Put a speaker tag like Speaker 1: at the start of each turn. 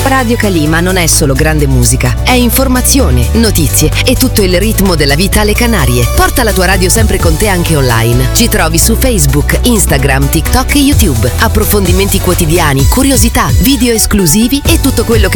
Speaker 1: Radio Calima non è solo grande musica, è informazione, notizie e tutto il ritmo della vita alle Canarie. Porta la tua radio sempre con te anche online. Ci trovi su Facebook, Instagram, TikTok e YouTube. Approfondimenti quotidiani, curiosità, video esclusivi e tutto quello che